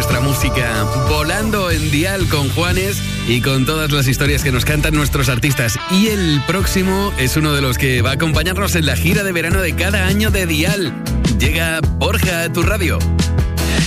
nuestra música volando en Dial con Juanes y con todas las historias que nos cantan nuestros artistas. Y el próximo es uno de los que va a acompañarnos en la gira de verano de cada año de Dial. Llega Borja a tu radio.